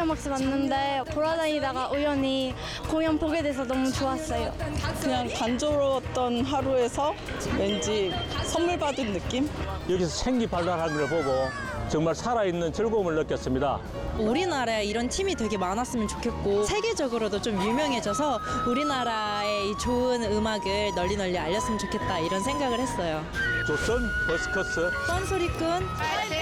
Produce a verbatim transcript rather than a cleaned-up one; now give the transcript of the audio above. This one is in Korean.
엑스트라막스 왔는데 돌아다니다가 우연히 공연 보게 돼서 너무 좋았어요. 그냥 단조로웠던 하루에서 왠지 선물 받은 느낌? 여기서 생기 발랄하는 걸 보고 정말 살아있는 즐거움을 느꼈습니다. 우리나라에 이런 팀이 되게 많았으면 좋겠고 세계적으로도 좀 유명해져서 우리나라의 이 좋은 음악을 널리 널리 알렸으면 좋겠다 이런 생각을 했어요. 조선 버스커스 뻔소리꾼